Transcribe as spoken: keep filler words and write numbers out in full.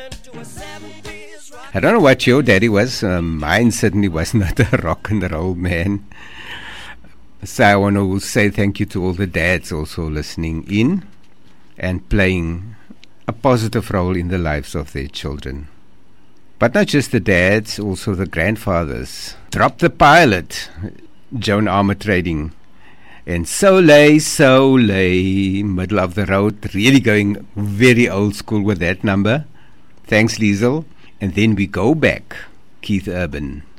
I don't know what your daddy was. Um, mine certainly was not a rock and roll man. So I want to say thank you to all the dads also listening in and playing a positive role in the lives of their children. But not just the dads, also the grandfathers. Drop the Pilot, Joan Armatrading. And Soleil, Soleil, middle of the road, really going very old school with that number. Thanks, Liesel. And then we go back, Keith Urban.